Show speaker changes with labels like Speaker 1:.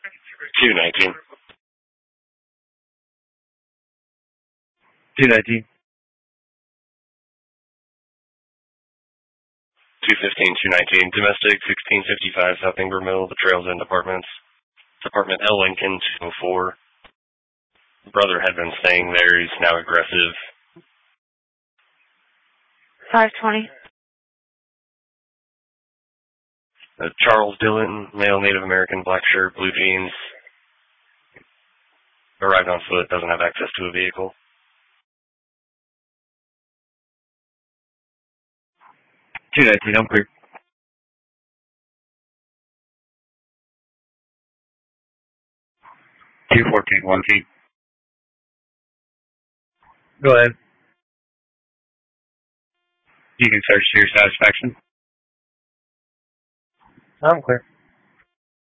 Speaker 1: 219.
Speaker 2: 219.
Speaker 1: 215, 219. Domestic 1655 South Ingram Mill, the Trails End Apartments. Apartment L. Lincoln 204. Brother had been staying there. He's now aggressive.
Speaker 3: 520.
Speaker 1: Charles Dillon, male Native American, black shirt, blue jeans. Arrived on foot, doesn't have access to a vehicle.
Speaker 2: 219, I'm clear. 214, 1 key. Go ahead. You can search to your satisfaction.
Speaker 3: I'm clear.